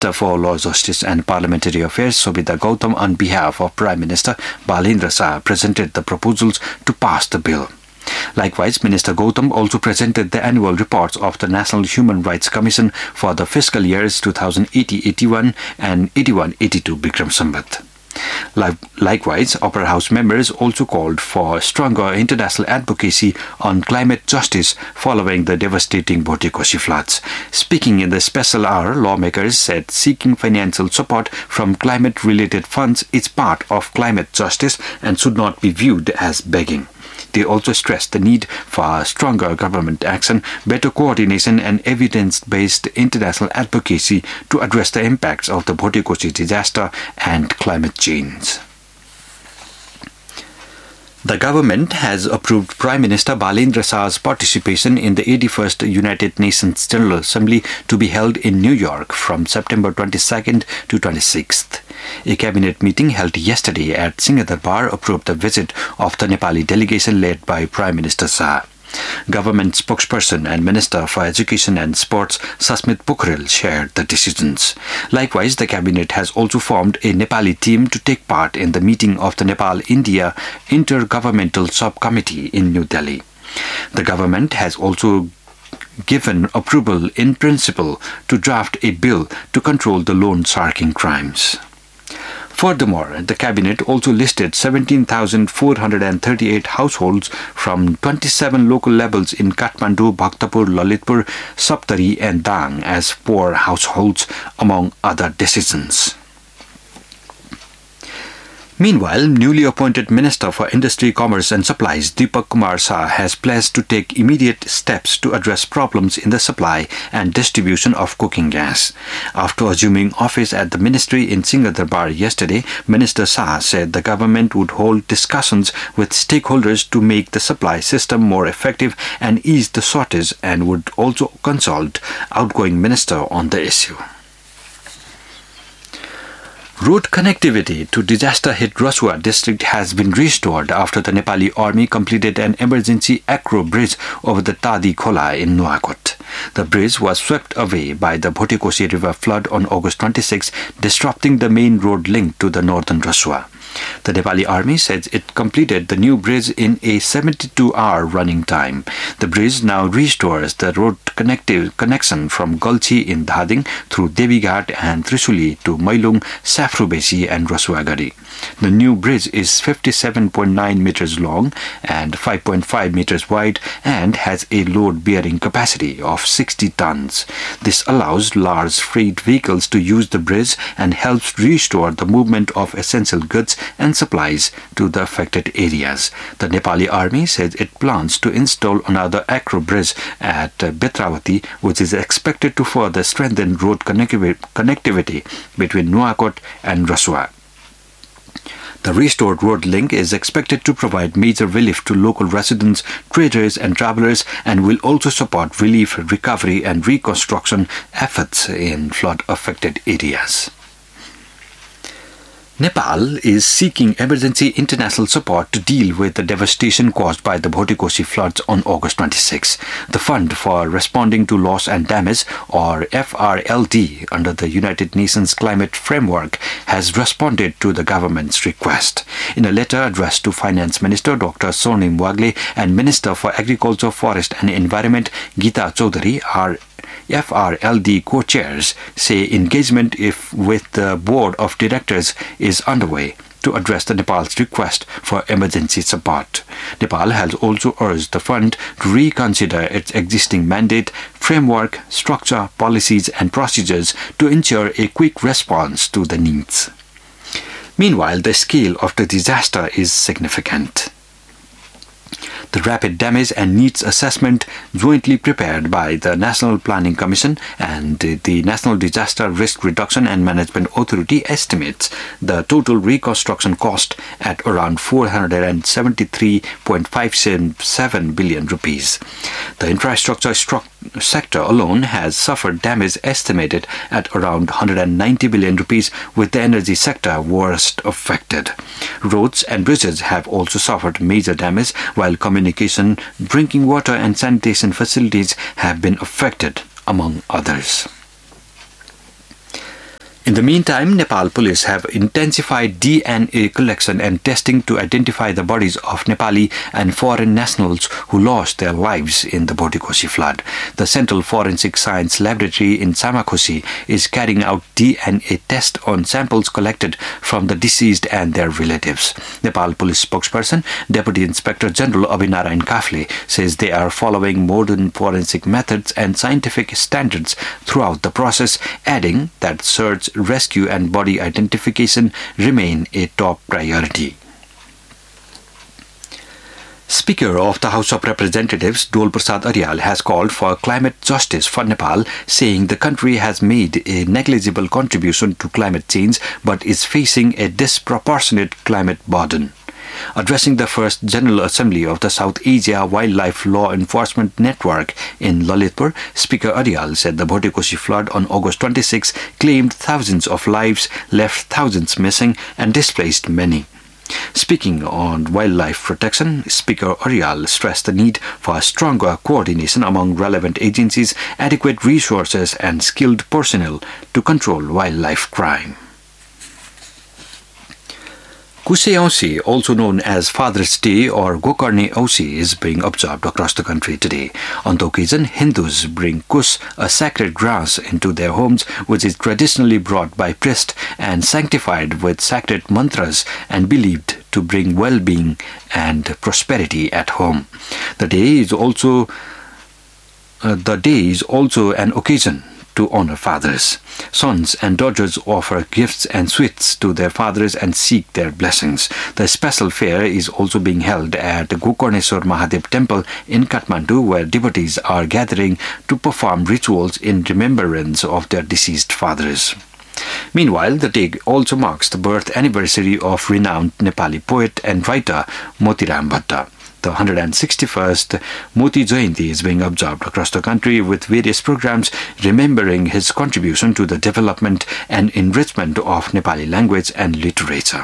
for Law, Justice and Parliamentary Affairs, Sobhita Gautam, on behalf of Prime Minister Balendra Shah, presented the proposals to pass the bill. Likewise, Minister Gautam also presented the annual reports of the National Human Rights Commission for the fiscal years 2080-81 and 81-82 Bikram Sambat. Likewise, Upper House members also called for stronger international advocacy on climate justice following the devastating Bhotekoshi floods. Speaking in the special hour, lawmakers said seeking financial support from climate-related funds is part of climate justice and should not be viewed as begging. They also stressed the need for stronger government action, better coordination and evidence-based international advocacy to address the impacts of the Bhotekoshi disaster and climate change. The government has approved Prime Minister Balendra Shah's participation in the 81st United Nations General Assembly to be held in New York from September 22nd to 26th. A cabinet meeting held yesterday at Singhdarbar approved the visit of the Nepali delegation led by Prime Minister Shah. Government spokesperson and Minister for Education and Sports Sasmit Pokhrel shared the decisions. Likewise, the cabinet has also formed a Nepali team to take part in the meeting of the Nepal-India Intergovernmental Subcommittee in New Delhi. The government has also given approval in principle to draft a bill to control the loan sharking crimes. Furthermore, the cabinet also listed 17,438 households from 27 local levels in Kathmandu, Bhaktapur, Lalitpur, Saptari and Dang as poor households, among other decisions. Meanwhile, newly appointed Minister for Industry, Commerce and Supplies Deepak Kumar Shah has pledged to take immediate steps to address problems in the supply and distribution of cooking gas. After assuming office at the ministry in Singhdarbar yesterday, Minister Shah said the government would hold discussions with stakeholders to make the supply system more effective and ease the shortage, and would also consult outgoing minister on the issue. Road connectivity to disaster-hit Rasua district has been restored after the Nepali Army completed an emergency acro bridge over the Tadi Khola in Nuwakot. The bridge was swept away by the Bhotekoshi River flood on August 26, disrupting the main road link to the northern Rasua. The Nepali Army says it completed the new bridge in a 72-hour running time. The bridge now restores the road connection from Galchi in Dhading through Devighat and Trisuli to Mailung, Safrubesi and Rasuagari. The new bridge is 57.9 meters long and 5.5 meters wide and has a load-bearing capacity of 60 tons. This allows large freight vehicles to use the bridge and helps restore the movement of essential goods and supplies to the affected areas. The Nepali Army says it plans to install another acro bridge at Betravati, which is expected to further strengthen road connectivity between Nuwakot and Rasua. The restored road link is expected to provide major relief to local residents, traders and travelers, and will also support relief, recovery and reconstruction efforts in flood-affected areas. Nepal is seeking emergency international support to deal with the devastation caused by the Bhotekoshi floods on August 26. The Fund for Responding to Loss and Damage, or FRLD, under the United Nations Climate Framework, has responded to the government's request. In a letter addressed to Finance Minister Dr. Swarnim Wagle and Minister for Agriculture, Forest and Environment Geeta Chaudhary, FRLD co-chairs say engagement with the board of directors is underway to address the Nepal's request for emergency support. Nepal has also urged the fund to reconsider its existing mandate, framework, structure, policies and procedures to ensure a quick response to the needs. Meanwhile, the scale of the disaster is significant. The rapid damage and needs assessment jointly prepared by the National Planning Commission and the National Disaster Risk Reduction and Management Authority estimates the total reconstruction cost at around 473.57 billion rupees. The infrastructure sector alone has suffered damage estimated at around 190 billion rupees, with the energy sector worst affected. Roads and bridges have also suffered major damage, while communication, drinking water and sanitation facilities have been affected, among others. In the meantime, Nepal police have intensified DNA collection and testing to identify the bodies of Nepali and foreign nationals who lost their lives in the Bordikoshi flood. The Central Forensic Science Laboratory in Samakhosi is carrying out DNA tests on samples collected from the deceased and their relatives. Nepal Police spokesperson, Deputy Inspector General Abhinarayan Kafle, says they are following modern forensic methods and scientific standards throughout the process, adding that search, rescue and body identification remain a top priority. Speaker of the House of Representatives, Dol Prasad Aryal, has called for climate justice for Nepal, saying the country has made a negligible contribution to climate change but is facing a disproportionate climate burden. Addressing the first General Assembly of the South Asia Wildlife Law Enforcement Network in Lalitpur, Speaker Aryal said the Bordikoshi flood on August 26 claimed thousands of lives, left thousands missing, and displaced many. Speaking on wildlife protection, Speaker Aryal stressed the need for stronger coordination among relevant agencies, adequate resources, and skilled personnel to control wildlife crime. Kushe Ausi, also known as Father's Day or Gokarni Ausi, is being observed across the country today. On the occasion, Hindus bring kus, a sacred grass, into their homes, which is traditionally brought by priests and sanctified with sacred mantras and believed to bring well-being and prosperity at home. The day is also an occasion to honor fathers. Sons and daughters offer gifts and sweets to their fathers and seek their blessings. The special fair is also being held at Gokarneswar Mahadev Temple in Kathmandu, where devotees are gathering to perform rituals in remembrance of their deceased fathers. Meanwhile, the day also marks the birth anniversary of renowned Nepali poet and writer Motiram Bhatta. The 161st Moti Jayanti is being observed across the country with various programs remembering his contribution to the development and enrichment of Nepali language and literature.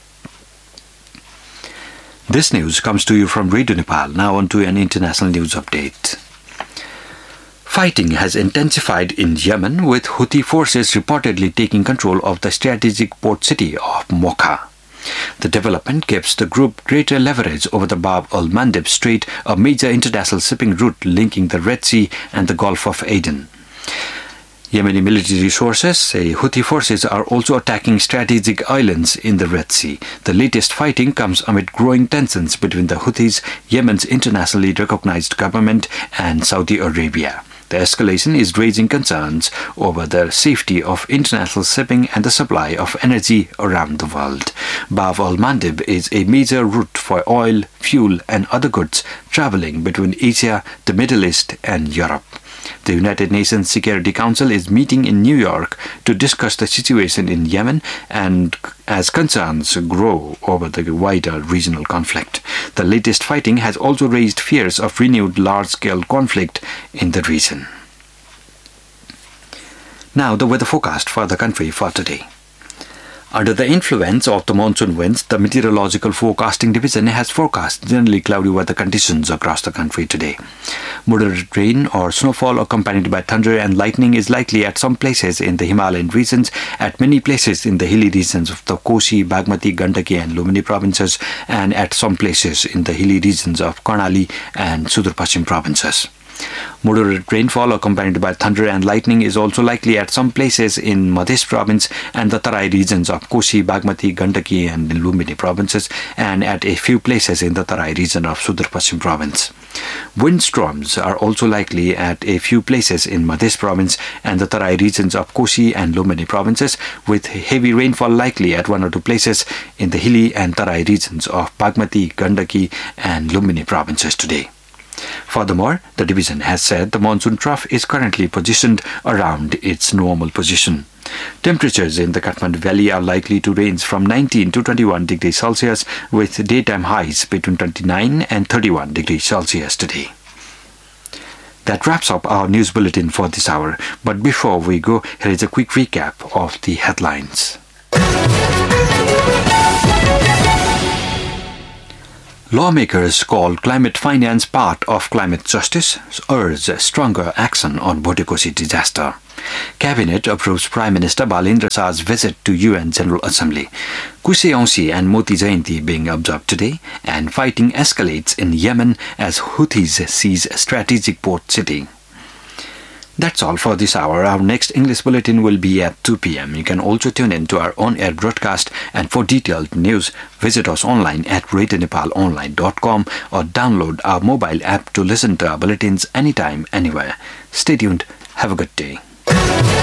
This news comes to you from Radio Nepal. Now on to an international news update. Fighting has intensified in Yemen, with Houthi forces reportedly taking control of the strategic port city of Mocha. The development gives the group greater leverage over the Bab al-Mandeb Strait, a major international shipping route linking the Red Sea and the Gulf of Aden. Yemeni military sources say Houthi forces are also attacking strategic islands in the Red Sea. The latest fighting comes amid growing tensions between the Houthis, Yemen's internationally recognized government, and Saudi Arabia. The escalation is raising concerns over the safety of international shipping and the supply of energy around the world. Bab al-Mandeb is a major route for oil, fuel, and other goods traveling between Asia, the Middle East, and Europe. The United Nations Security Council is meeting in New York to discuss the situation in Yemen and as concerns grow over the wider regional conflict. The latest fighting has also raised fears of renewed large-scale conflict in the region. Now the weather forecast for the country for today. Under the influence of the monsoon winds, the Meteorological Forecasting Division has forecast generally cloudy weather conditions across the country today. Moderate rain or snowfall accompanied by thunder and lightning is likely at some places in the Himalayan regions, at many places in the hilly regions of the Kosi, Bagmati, Gandaki and Lumini provinces, and at some places in the hilly regions of Karnali and Sudur Paschim provinces. Moderate rainfall accompanied by thunder and lightning is also likely at some places in Madhya province and the Tarai regions of Kosi, Bagmati, Gandaki and Lumbini provinces, and at a few places in the Tarai region of Sudur Paschim province. Windstorms are also likely at a few places in Madhya province and the Tarai regions of Kosi and Lumbini provinces, with heavy rainfall likely at one or two places in the hilly and Tarai regions of Bagmati, Gandaki and Lumbini provinces today. Furthermore, the division has said the monsoon trough is currently positioned around its normal position. Temperatures in the Kathmandu Valley are likely to range from 19 to 21 degrees Celsius, with daytime highs between 29 and 31 degrees Celsius today. That wraps up our news bulletin for this hour. But before we go, here is a quick recap of the headlines. Lawmakers call climate finance part of climate justice, urge stronger action on Bordikoshi disaster. Cabinet approves Prime Minister Balendra Shah's visit to UN General Assembly. Kushe Aunsi and Moti Jayanti being observed today, and fighting escalates in Yemen as Houthis seize a strategic port city. That's all for this hour. Our next English bulletin will be at 2 p.m. You can also tune in to our on-air broadcast, and for detailed news, visit us online at radionepalonline.com or download our mobile app to listen to our bulletins anytime, anywhere. Stay tuned. Have a good day.